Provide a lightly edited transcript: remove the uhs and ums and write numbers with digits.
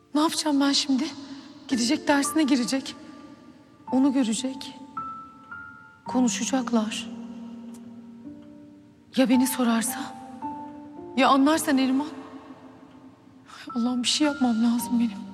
Ne yapacağım ben şimdi? Gidecek, dersine girecek. Onu görecek. Konuşacaklar. Ya beni sorarsa? Ya anlarsa Neriman? Allah'ım, bir şey yapmam lazım benim.